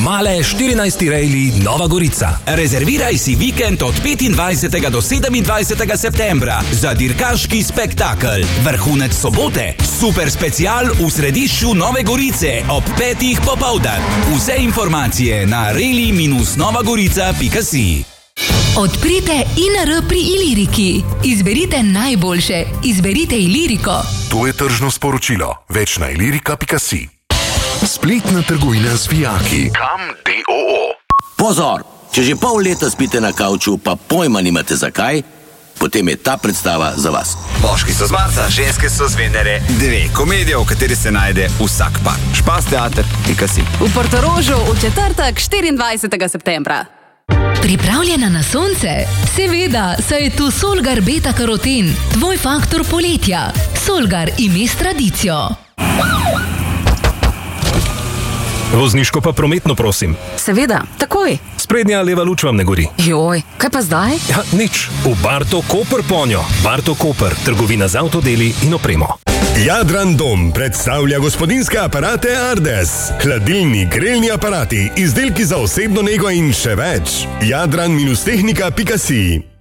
Male 14. rejli Nova Gorica. Rezerviraj si vikend od 25. do 27. septembra za dirkaški spektakel. Vrhunec sobote, super special v središču Nove Gorice ob 5. popoldan. Vse informacije na reli-novagorica.si. Odprite INR pri Iliriki. Izberite najboljše. Izberite Iliriko. To je tržno sporočilo. Več na ilirika.si. Spletna trgovina z vijaki. Kam d.o.o. Pozor! Če že pol leta spite na kavču, pa pojma nimate zakaj, potem je ta predstava za vas. Moški so z Marsa, ženske so z Venere. 2 komedije, v kateri se najde vsak par. Špasteater.si. V Portorožu v četrtek 24. septembra. Pripravljena na sonce? Seveda, saj je tu Solgar Beta Karoten, tvoj faktor poletja. Solgar ime s tradicijo. Vozniško pa prometno, prosim. Seveda, takoj. Sprednja leva luč vam ne gori. Joj, kaj pa zdaj? Ja, nič. V Barto Koper ponjo. Barto Koper, trgovina z avtodeli in opremo. Jadran Dom predstavlja gospodinjske aparate Ardes. Hladilni, grelni aparati, izdelki za osebno nego in še več. Jadran-tehnika.si